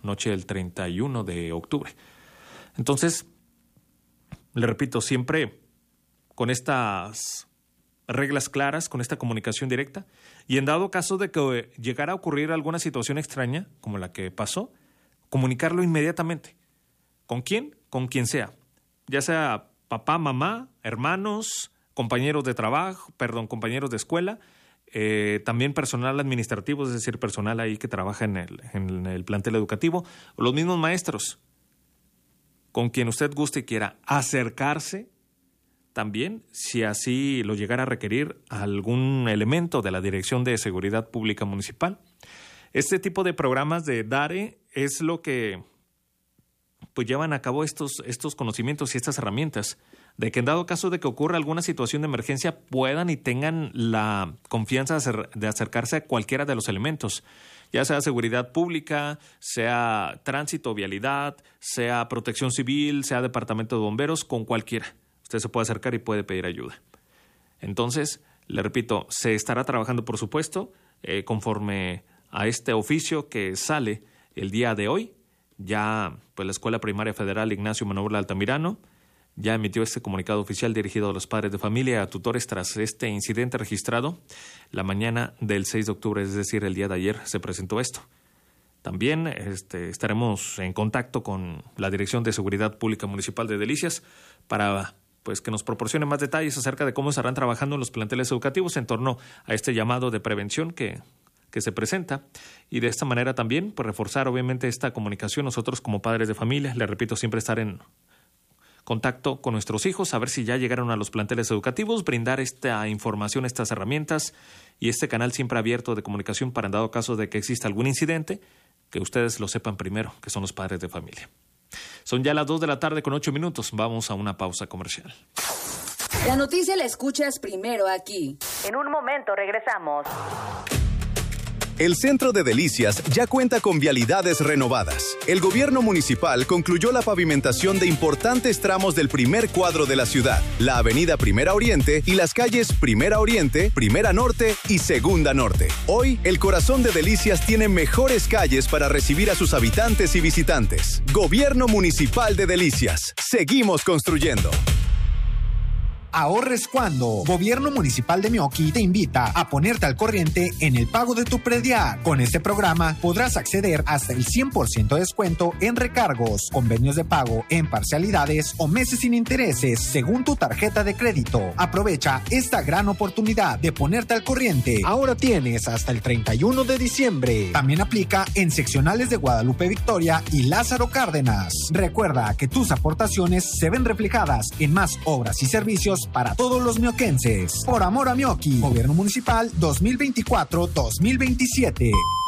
noche del 31 de octubre. Entonces, le repito, siempre con estas reglas claras, con esta comunicación directa, y en dado caso de que llegara a ocurrir alguna situación extraña, como la que pasó, comunicarlo inmediatamente. ¿Con quién? Con quien sea. Ya sea papá, mamá, hermanos, compañeros de trabajo, compañeros de escuela, también personal administrativo, es decir, personal ahí que trabaja en el plantel educativo, o los mismos maestros, con quien usted guste y quiera acercarse. También, si así lo llegara a requerir, algún elemento de la Dirección de Seguridad Pública Municipal. Este tipo de programas de DARE es lo que pues llevan a cabo estos conocimientos y estas herramientas, de que en dado caso de que ocurra alguna situación de emergencia puedan y tengan la confianza de acercarse a cualquiera de los elementos, ya sea seguridad pública, sea tránsito, vialidad, sea protección civil, sea departamento de bomberos, con cualquiera. Usted se puede acercar y puede pedir ayuda. Entonces, le repito, se estará trabajando, por supuesto, conforme a este oficio que sale el día de hoy. Ya pues la Escuela Primaria Federal Ignacio Manuel Altamirano ya emitió este comunicado oficial dirigido a los padres de familia y a tutores tras este incidente registrado la mañana del 6 de octubre, es decir, el día de ayer se presentó esto. También estaremos en contacto con la Dirección de Seguridad Pública Municipal de Delicias para pues que nos proporcione más detalles acerca de cómo estarán trabajando en los planteles educativos en torno a este llamado de prevención que se presenta, y de esta manera también pues reforzar obviamente esta comunicación nosotros como padres de familia. Le repito, siempre estar en contacto con nuestros hijos, saber si ya llegaron a los planteles educativos, brindar esta información, estas herramientas y este canal siempre abierto de comunicación para en dado caso de que exista algún incidente, que ustedes lo sepan primero, que son los padres de familia. Son ya las 2:08 p.m, vamos a una pausa comercial. La noticia la escuchas primero aquí. En un momento regresamos. El Centro de Delicias ya cuenta con vialidades renovadas. El gobierno municipal concluyó la pavimentación de importantes tramos del primer cuadro de la ciudad, la avenida Primera Oriente y las calles Primera Oriente, Primera Norte y Segunda Norte. Hoy, el corazón de Delicias tiene mejores calles para recibir a sus habitantes y visitantes. Gobierno Municipal de Delicias. Seguimos construyendo. Ahorres cuando. Gobierno Municipal de Meoqui te invita a ponerte al corriente en el pago de tu predial. Con este programa podrás acceder hasta el 100% de descuento en recargos, convenios de pago en parcialidades o meses sin intereses según tu tarjeta de crédito. Aprovecha esta gran oportunidad de ponerte al corriente. Ahora tienes hasta el 31 de diciembre. También aplica en seccionales de Guadalupe Victoria y Lázaro Cárdenas. Recuerda que tus aportaciones se ven reflejadas en más obras y servicios para todos los mioquenses. Por amor a Meoqui. Gobierno Municipal 2024-2027.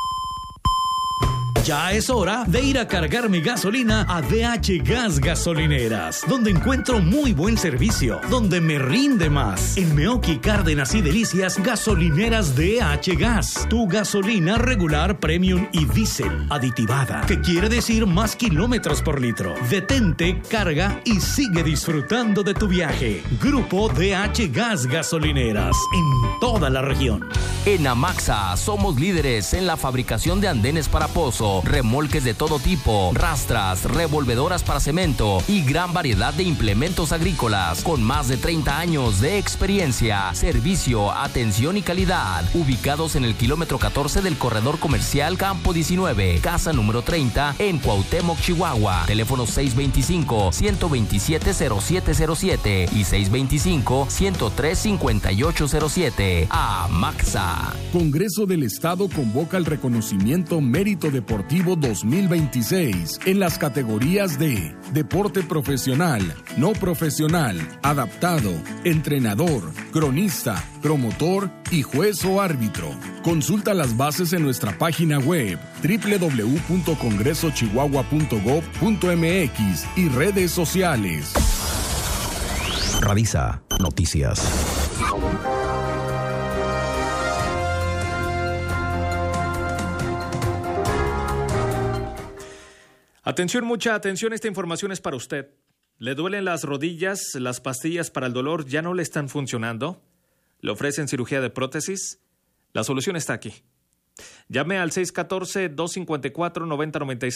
Ya es hora de ir a cargar mi gasolina a DH Gas Gasolineras, donde encuentro muy buen servicio, donde me rinde más. En Meoqui, Cárdenas y Delicias, gasolineras DH Gas. Tu gasolina regular, premium y diésel aditivada, que quiere decir más kilómetros por litro. Detente, carga y sigue disfrutando de tu viaje. Grupo DH Gas Gasolineras, en toda la región. En Amaxa somos líderes en la fabricación de andenes para pozo, remolques de todo tipo, rastras, revolvedoras para cemento y gran variedad de implementos agrícolas con más de 30 años de experiencia, servicio, atención y calidad. Ubicados en el kilómetro 14 del corredor comercial Campo 19, casa número 30 en Cuauhtémoc, Chihuahua. Teléfono 625-127-0707 y 625-103-5807. Amaxa. Congreso del Estado convoca el reconocimiento Mérito Deportivo 2026 en las categorías de deporte profesional, no profesional, adaptado, entrenador, cronista, promotor y juez o árbitro. Consulta las bases en nuestra página web www.congresochihuahua.gov.mx y redes sociales. Radisa Noticias. Atención, mucha atención, esta información es para usted. ¿Le duelen las rodillas? ¿Las pastillas para el dolor ya no le están funcionando? ¿Le ofrecen cirugía de prótesis? La solución está aquí. Llame al 614-254-9096.